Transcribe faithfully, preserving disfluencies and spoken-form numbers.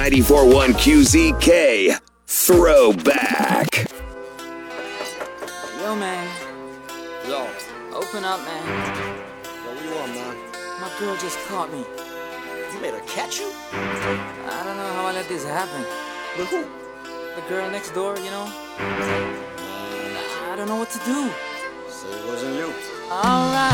ninety-four point one Q Z K Throwback. Yo, man. Yo. Open up, man. Yo, what you want, man? My girl just caught me. You made her catch you? I don't know how I let this happen. With who? The girl next door, you know? I don't know what to do. Say it wasn't you. Alright.